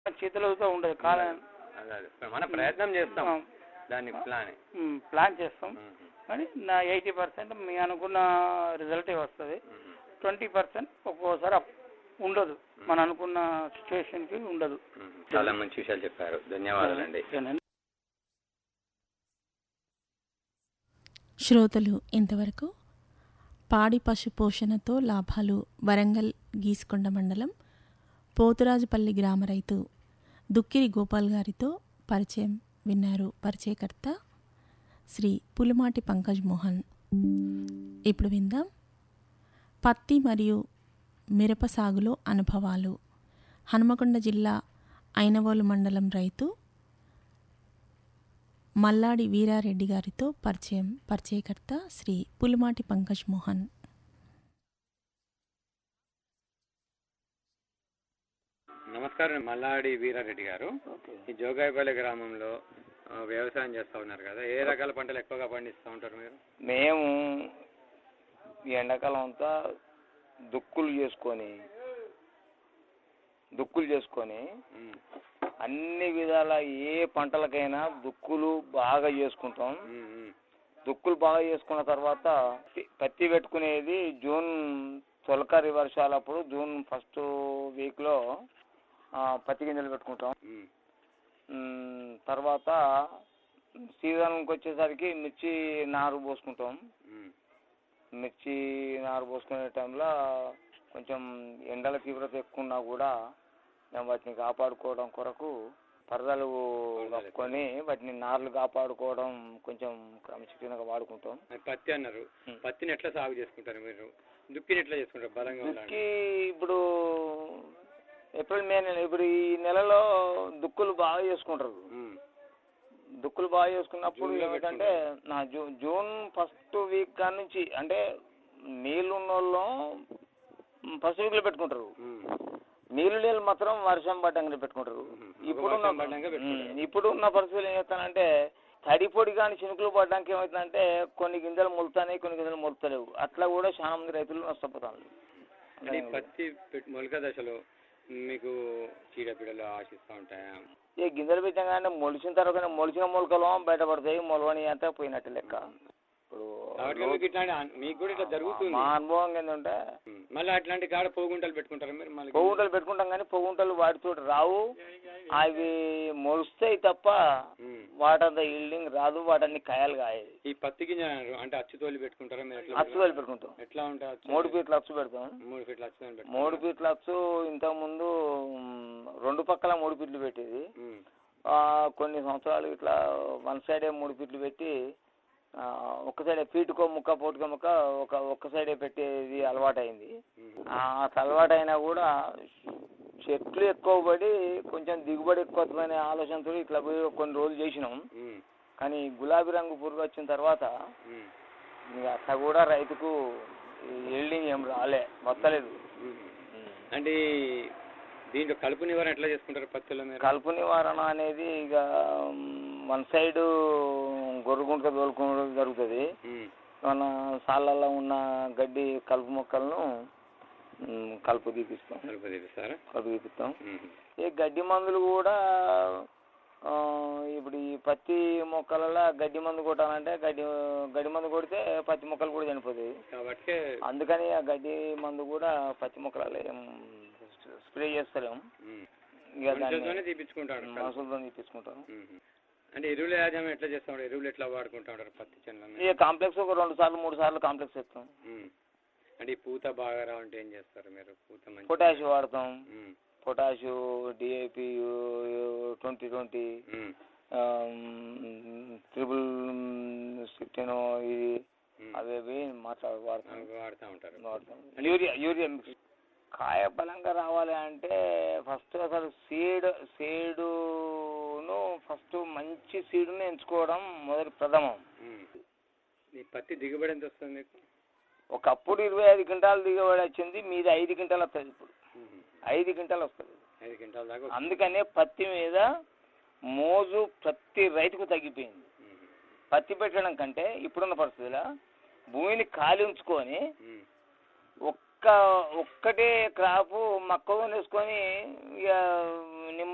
చేతులతో ఉండదు కాలం. మన ప్రయత్నం చేస్తాం, దాన్ని ప్లాన్ చేస్తాం. కానీ నా 80% మీ అనుకున్న రిజల్టే వస్తుంది. 20% ఒక్కోసారి ఉండదు, మనం అనుకున్న సిచ్యువేషన్కి ఉండదు. చాలా మంచి విషయాలు చెప్పారు, ధన్యవాదాలండి. శ్రోతలు ఇంతవరకు పాడి పశు పోషణతో లాభాలు వరంగల్ గీసుకొండ మండలం పోతురాజుపల్లి గ్రామ రైతు దుక్కిరి గోపాల్ గారితో పరిచయం విన్నారు. పరిచయకర్త శ్రీ పులిమాటి పంకజ్ మోహన్. ఇప్పుడు విందాం పత్తి మరియు మిరప సాగులో అనుభవాలు. హనుమకొండ జిల్లా ఐనవోలు మండలం రైతు మల్లాడి వీరారెడ్డి గారితో పరిచయకర్త శ్రీ పులిమాటి పంకజ్ మోహన్. నమస్కారం మల్లాడి వీరారెడ్డి గారు. ఈ జోగాయపల్లి గ్రామంలో వ్యవసాయం చేస్తూ ఉన్నారు కదా, ఏ రకాల పంటలు ఎక్కువగా పండిస్తూ ఉంటారు మీరు? మేము ఈ ఎండాకాలం అంతా దుక్కులు చేసుకొని అన్ని విధాల ఏ పంటలకైనా దుక్కులు బాగా చేసుకుంటాం. దుక్కులు బాగా చేసుకున్న తర్వాత పత్తి పెట్టుకునేది జూన్ తొలకరి వర్షాలప్పుడు, జూన్ ఫస్ట్ వీక్లో పత్తి గింజలు పెట్టుకుంటాం. తర్వాత సీజన్కి వచ్చేసరికి మిర్చి నారు పోసుకుంటాం. మిర్చి నారు పోసుకునే టైంలో కొంచెం ఎండల తీవ్రత ఎక్కువ ఉన్నా కూడా మేము వాటిని కాపాడుకోవడం కొరకు పరదలు కప్పుకొని వాటిని నార్లు కాపాడుకోవడం కొంచెం క్రమశిక్షణగా వాడుకుంటాం. పత్తి అన్నారు, పత్తిని ఎట్లా సాగు చేసుకుంటారు మీరు? దుక్కిని ఎట్లా చేసుకుంటారు? బలంగా దుక్కి ఇప్పుడు ఏప్రిల్ మే నెల, ఇప్పుడు ఈ నెలలో దుక్కులు బాగా చేసుకుంటారు. దుక్కులు బాగా చేసుకున్నప్పుడు ఏమిటంటే జూన్ ఫస్ట్ వీక్ కాడ నుంచి, అంటే నీళ్ళు ఉన్న వాళ్ళు ఫస్ట్ వీక్లో పెట్టుకుంటారు. నీళ్ళు మాత్రం వర్షం పడ్డంగానే పెట్టుకుంటారు. ఇప్పుడున్న పరిస్థితులు ఏం చేస్తానంటే తడి పొడి కానీ చినుకులు పడడానికి ఏమవుతుందంటే కొన్ని గింజలు మొలుతాయి, కొన్ని గింజలు మొలుతలేవు. అట్లా కూడా చాలా మంది రైతులు నష్టపోతారు. పత్తి మొలక దశలో మీకు చీడపీడలు ఆశిస్తూ ఉంటాయా? ఏ గింజలు పెట్టగానే మొలిచిన తర్వాత మొలిచిన మొలకలు బయటపడతాయి, మొలవని అంటే పోయినట్టు లెక్క. ఇప్పుడు మా అనుభవం ఏంటంటే మళ్ళీ అట్లాంటి కాడ పోగుంటలు పెట్టుకుంటారు మీరు? మళ్ళీ పోగుంటలు పెట్టుకుంటాం, కానీ పోగుంటలు వాటితో రావు. అవి మొలుస్తాయి తప్ప వాటంత ఈల్డింగ్ రాదు, వాటన్ని కాయలు కాయదు. ఈ పత్తి గింజ అంటే అచ్చుతోలి పెట్టుకుంటారా మీరు? అచ్చుతోలి పెట్టుకుంటాం. ఎట్లా ఉంటాయి? 3 ఫీట్ల అచ్చు పెడతాం. 3 ఫీట్ల అచ్చు ఇంతకు ముందు 2 పక్కల 3 ఫీట్లు పెట్టేది. కొన్ని సంవత్సరాలు ఇట్లా 1 సైడే 3 ఫీట్లు పెట్టి ఒక్క సైడే ఫీటుకో ముక్క పోటుకో ముక్క ఒక్క సైడే పెట్టేది అలవాటైంది. అలవాటైనా కూడా చెట్లు ఎక్కువ పడి కొంచెం దిగుబడి ఎక్కువ వస్తుందనే ఆలోచనతో ఇట్లా పోయి కొన్ని రోజులు చేసినాం. కానీ గులాబీ రంగు పురుగు వచ్చిన తర్వాత అట్లా కూడా రైతుకు ఈల్డింగ్ ఏం వస్తలేదు. అంటే దీంట్లో కలుపు నివారణ ఎట్లా చేసుకుంటారు పత్తిలో? కలుపు నివారణ అనేది ఇక 1 సైడ్ గొర్రెగుంట తోలుకోవడం జరుగుతుంది. మన సాళ్ళల్లో ఉన్న గడ్డి కలుపు మొక్కలను కలుపు తీపిస్తాం. ఈ గడ్డి మందులు కూడా ఇప్పుడు ఈ పత్తి మొక్కలలో గడ్డి మందు కొట్టాలంటే గడ్డి మందు కొడితే పత్తి మొక్కలు కూడా చనిపోతాయి. కాబట్టి అందుకని ఆ గడ్డి మందు కూడా పత్తి మొక్కలలో స్ప్రే చేస్తలేము. మనుషులతోనే తీపించుకుంటాం. అంటే ఎరువుల యాజమాన్యం ఎట్లా చేస్తా ఉంటారు? ఎరువులు ఎట్లా వాడుకుంటా ఉంటారు పత్తి చెట్లను? ఇక కాంప్లెక్స్ ఒక 2 సార్లు 3 సార్లు కాంప్లెక్స్ వేస్తాం. అంటే పూత బాగా రావాలంటే ఏం చేస్తారు మీరు? పొటాష్ వాడతాం. పొటాష్, DAP 2020, 16 ఇది అవి వాడుతూ ఉంటారు. Urea mix. కాయ బలంగా రావాలి అంటే ఫస్ట్ అసలు సీడును ఫస్ట్ మంచి సీడును ఎంచుకోవడం మొదటి ప్రథమం. ఈ పత్తి దిగుబడి ఎంత వస్తుంది మీకు? ఒకప్పుడు 25 క్వింటాలు దిగుబడి వచ్చింది, మీది 5 క్వింటాలు వస్తుంది. ఇప్పుడు 5 క్వింటాలు వస్తుంది. 5 క్వింటాల దాకా. అందుకనే పత్తి మీద మోజు ప్రతి రైతుకు తగ్గిపోయింది. పత్తి పెట్టడం కంటే ఇప్పుడున్న పరిస్థితుల్లో భూమిని ఖాళీ ఉంచుకొని ఒక్కటే క్రాపు మక్క వేసుకొని ఇక